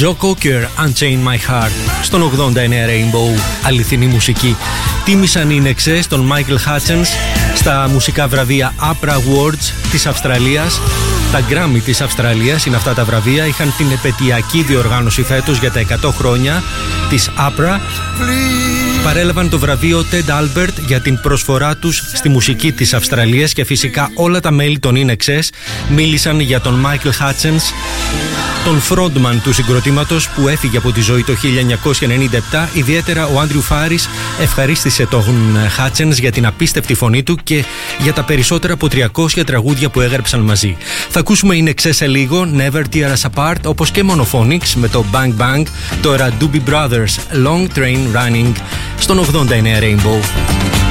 Joe Cocker, Unchain My Heart. Στον 89 Rainbow, αληθινή μουσική. Τίμησαν οι Νεξές τον Michael Hutchence στα μουσικά βραβεία APRA Awards της Αυστραλίας. Τα Grammy της Αυστραλίας είναι αυτά τα βραβεία. Είχαν την επετειακή διοργάνωση φέτος για τα 100 χρόνια της APRA. Παρέλαβαν το βραβείο Ted Albert για την προσφορά τους στη μουσική της Αυστραλίας και φυσικά όλα τα μέλη των In-Excess μίλησαν για τον Michael Hutchence, τον frontman του συγκροτήματος που έφυγε από τη ζωή το 1997. Ιδιαίτερα ο Άντριου Φάρις ευχαρίστησε τον Hutchence για την απίστευτη φωνή του και για τα περισσότερα από 300 τραγούδια που έγραψαν μαζί. Θα ακούσουμε In-Excess σε λίγο, Never Tear Us Apart, όπως και Monophonics με το Bang Bang. Τώρα Doobie Brothers, Long Train Running στον 89 Rainbow.